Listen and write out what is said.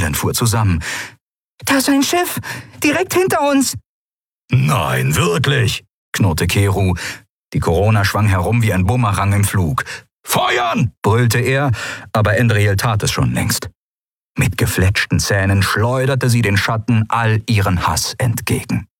Adrian fuhr zusammen. Da ist ein Schiff, direkt hinter uns. Nein, wirklich, knurrte Keru. Die Corona schwang herum wie ein Bumerang im Flug. Feuern, brüllte er, aber Endriel tat es schon längst. Mit gefletschten Zähnen schleuderte sie den Schatten all ihren Hass entgegen.